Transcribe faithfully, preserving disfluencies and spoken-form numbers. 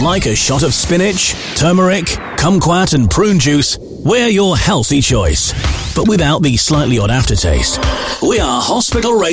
Like a shot of spinach, turmeric, kumquat and prune juice, we're your healthy choice. But without the slightly odd aftertaste. We are Hospital Radio.